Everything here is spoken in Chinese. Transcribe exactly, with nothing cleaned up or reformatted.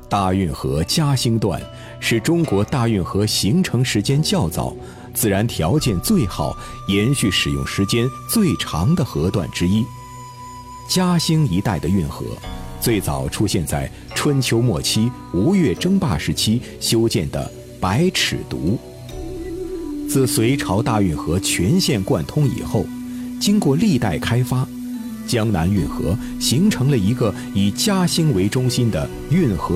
大运河嘉兴段是中国大运河形成时间较早、自然条件最好、延续使用时间最长的河段之一。嘉兴一带的运河最早出现在春秋末期吴越争霸时期修建的百尺渎。自隋朝大运河全线贯通以后，经过历代开发，江南运河形成了一个以嘉兴为中心的运河